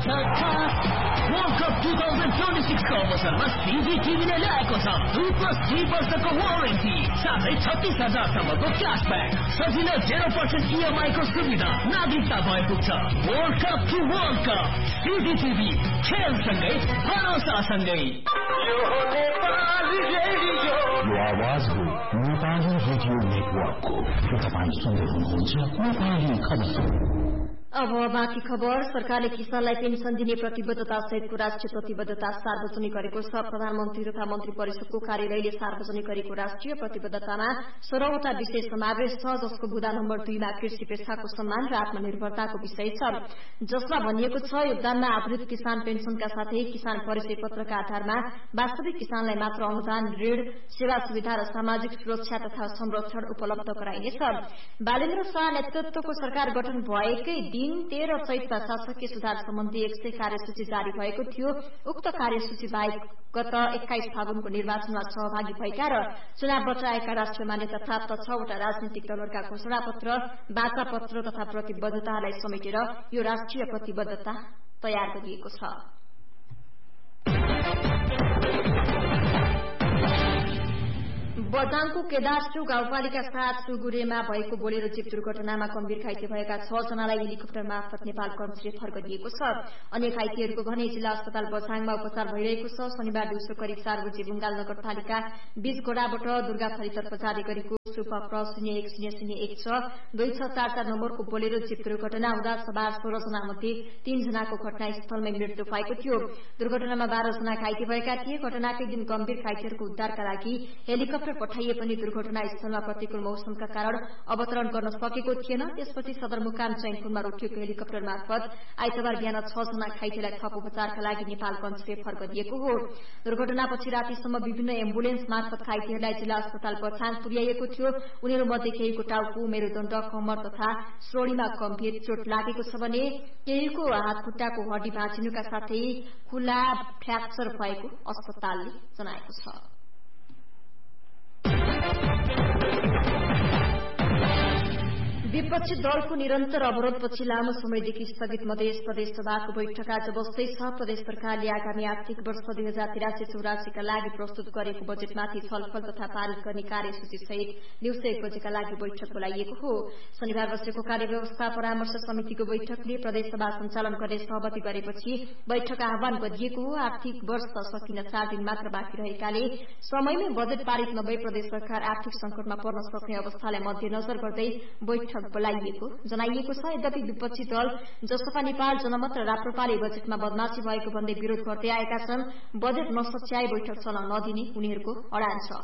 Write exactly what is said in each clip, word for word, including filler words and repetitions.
World cup two thousand twenty six को अवसरमा CG टिभीले ल्याएको छ दुई प्लस थ्री वर्षको वारेन्टी साथै छत्तीस हजारसम्मको क्यासब्याक सजिलो जेरो पर्सेन्ट इएमआई को सुविधा नागरिकता भए पुग्छ। World cup two world cup CG TV खेलसँगै भरोसासँगै। यो आवाज हो नेपाली रेडियो नेटवर्कको। तपाईँ सुन्दै हुनुहुन्छ नेपाली खबर। अब बाँकी खबर। सरकारले किसानलाई पेन्सन दिने प्रतिबद्धता सहितको राष्ट्रिय प्रतिबद्धता सार्वजनिक गरेको छ। प्रधानमन्त्री तथा मन्त्री परिषदको कार्यालयले सार्वजनिक गरेको राष्ट्रिय प्रतिबद्धतामा सोह्रवटा विषय समावेश छ, जसको बुँदा नम्बर दुईमा कृषि पेशाको सम्मान र आत्मनिर्भरताको विषय छ, जसमा भनिएको छ योगदानमा आधारित किसान पेन्सनका साथै किसान परिचय पत्रका आधारमा वास्तविक किसानलाई मात्र अनुदान, ऋण, सेवा सुविधा र सामाजिक सुरक्षा तथा संरक्षण उपलब्ध गराइनेछ। बालेन्द्र शाह नेतृत्वको सरकार गठन भएकै दिन तेह्र चैतमा शासकीय सुधार सम्बन्धी एक सय कार्यसूची जारी भएको थियो। उक्त कार्यसूची बाहेक गत एक्काइस फागुनको निर्वाचनमा सहभागी भएका र चुनाव बचाएका राष्ट्रिय मान्यता प्राप्त छवटा राजनीतिक दलहरूका घोषणापत्र, वाचापत्र तथा प्रतिबद्धतालाई समेटेर यो राष्ट्रिय प्रतिबद्धता तयार गरिएको छ। बझाङको केदारचु गाउँपालिका सात सुगुरेमा भएको बोलेरो जीप दुर्घटनामा गम्भीर घाइते भएका छ जनालाई हेलिकप्टर मार्फत नेपाल कन्सुले फर्क दिएको छ। अन्य घाइतेहरूको भने जिल्ला अस्पताल बझाङमा उपचार भइरहेको छ। शनिबार दिउँसो करिब चार बजे बुङ्गाल नगरपालिका बीचगोडाबाट दुर्गाथलीतर्फ जारी गरेको सुपर क्रस शून्य एक शून्य शून्य एक छ दुई छ चार चार नम्बरको बोलेरो जीप दुर्घटना हुँदा सवार सोह्र जना मध्ये तीन जनाको घटनास्थलमै मृत्यु भएको थियो। दुर्घटनामा बाह्र जना घाइते भएका थिए। घटनाकै दिन गम्भीर घाइतेहरूको उद्धारका लागि हेलिकप्टर पठाइए पनि दुर्घटनास्थलमा प्रतिकूल मौसमका कारण अवतरण गर्न सकेको थिएन। त्यसपछि सदरमुकाम चैनपुरमा रोकिएको हेलिकप्टर मार्फत आइतबार बिहान छ जना घाइतेलाई थप उपचारका लागि नेपाल कन्सुले फर्क दिएको हो। दुर्घटनापछि रातिसम्म विभिन्न एम्बुलेन्स मार्फत घाइतेहरूलाई जिल्ला अस्पताल बझाङ पुर्याइएको थियो। उनीहरूमध्ये केहीको टाउको, मेरुदण्ड, कम्मर तथा श्रोणीमा गम्भीर चोट लागेको छ भने केहीको हात खुट्टाको हड्डी भाँचिनुका साथै खुला फ्र्याक्चर भएको अस्पतालले जनाएको छ। विपक्षी दलको निरन्तर अवरोधपछि लामो समयदेखि स्थगित मधेस प्रदेश सभाको बैठक आज बस्दैछ। प्रदेश सरकारले आगामी आर्थिक वर्ष दुई हजार तिरासी चौरासीका लागि प्रस्तुत गरेको बजेटमाथि छलफल तथा पारित गर्ने कार्यसूची सहित दिउँसो एक बजेका लागि बैठक बोलाइएको हो। शनिबार बसेको कार्यव्यवस्था परामर्श समितिको बैठकले प्रदेश सभा सञ्चालन गर्ने सहमति गरेपछि बैठक आह्वान गरिएको हो। आर्थिक वर्ष सकिन चार दिन मात्र बाँकी रहेकाले समयमै बजेट पारित नभई प्रदेश सरकार आर्थिक संकटमा पर्न सक्ने अवस्थालाई मध्यनजर गर्दै बैठक बोलाइएको जनाइएको छ। यद्यपि विपक्षी दल जसपा नेपाल, जनमत र राप्रपाले बजेटमा बदमाशी भएको भन्दै विरोध गर्दै आएका छन्। बजेट नसच्याई बैठक चल्न नदिने उनीहरूको अडान छ।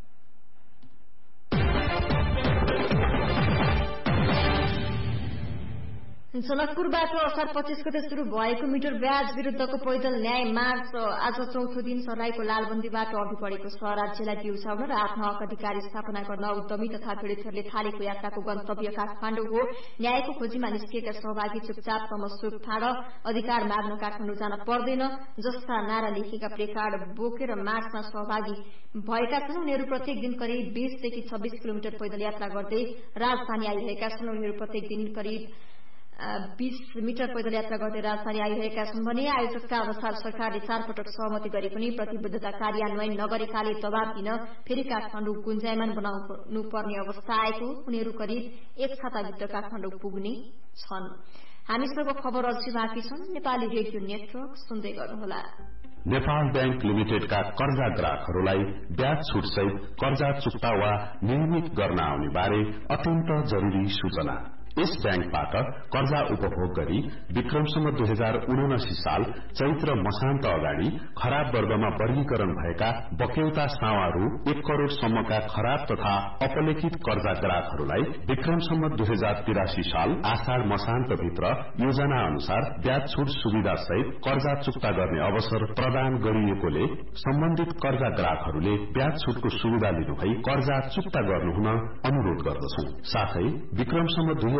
जनकपुरबाट असार पच्चीस गते शुरू भएको मिटर ब्याज विरूद्धको पैदल न्याय मार्च आज चौथो दिन सर्लाहीको लालबन्दीबाट अघि बढेको छ। राज्यलाई बिउसाउन र आफ्नो हक अधिकार स्थापना गर्न उद्यमी तथा पीड़ितहरूले थालेको यात्राको गन्तव्य काठमाडौँ हो। न्यायको खोजीमा निस्किएका सहभागी चुपचाप तमसुक फाँड अधिकार माग्न काठमाडौँ जान पर्दैन जस्ता नारा लेखेका प्लेकार्ड बोकेर मार्चमा सहभागी भएका छन्। उनीहरू प्रत्येक दिन करिब बीसदेखि छब्बीस किलोमिटर पैदल यात्रा गर्दै राजधानी आइरहेका छन्। उनीहरू प्रत्येक दिन करिब बीस मिटर पैदल यात्रा गर्दै राजधानी आइरहेका छन् भने आयोजकका अनुसार सरकारले चार पटक सहमति गरे पनि प्रतिबद्धता कार्यान्वयन नगरेकाले दबाव दिन फेरि काठमाडौँ गुन्जायमान बनाउनु पर्ने अवस्था आएको। उनीहरू करिब एक छाताभित्र काठमाडौँ पुग्ने छन्। हामीसँग खबर अझै बाँकी छन्। नेपाली रेडियो नेटवर्क सुन्दै गर्नुहोला। नेपाल बैंक लिमिटेडका कर्जा ग्राहकहरूलाई ब्याज छुट सहित कर्जा चुक्ता वा नियमित गर्न आउने बारे अत्यन्त जरूरी सूचना। यस बैंकबाट कर्जा उपभोग गरी विक्रमसम्म दुई हजार उनासी साल चैत्र मसान्त अगाडि खराब वर्गमा वर्गीकरण भएका बक्यौता सावा रु एक करोड़ सम्मका खराब तथा अपलेखित कर्जा ग्राहकहरूलाई विक्रमसम्म दुई हजार तिरासी साल आषाढ़ मसान्त भित्र योजना अनुसार ब्याज छुट सुविधा सहित कर्जा चुक्ता गर्ने अवसर प्रदान गरिएकोले सम्बन्धित कर्जा ग्राहकहरूले ब्याज छुटको सुविधा लिनुभई कर्जा चुक्ता गर्नुहुन अनुरोध गर्दछौं। साथै विक्रमसम्म दुई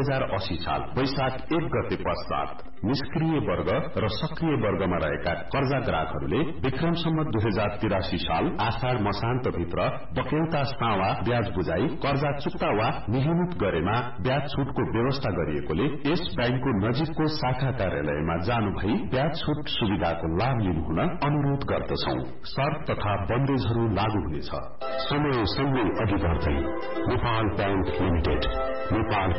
हजार अस्सी साल वैशाख एक गते पश्चात निष्क्रिय वर्ग र सक्रिय वर्गमा रहेका कर्जा ग्राहकहरूले विक्रमसम्म दुई हजार तिरासी साल आषाढ़ मसान्त भित्र बक्यौता सावा ब्याज बुझाई कर्जा चुक्ता वा नियमित गरेमा ब्याज छुटको व्यवस्था गरिएकोले यस बैंकको नजिकको शाखा कार्यालयमा जानु भई ब्याज छुट सुविधाको लाभ लिनुहुन अनुरोध गर्दछौ। शर्त तथा बन्देजहरू लागू हुनेछ। समय सँगै अघि बढ्दै नेपाल बैंक लिमिटेड नेपाल